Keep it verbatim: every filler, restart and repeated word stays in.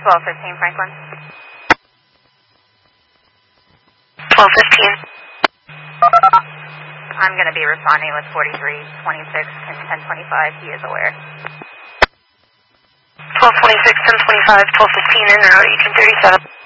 twelve fifteen Franklin. twelve fifteen. I'm going to be responding with forty-three twenty-six and ten twenty-five. He is aware. twelve twenty-six, ten twenty-five, twelve fifteen in route eighteen thirty-seven.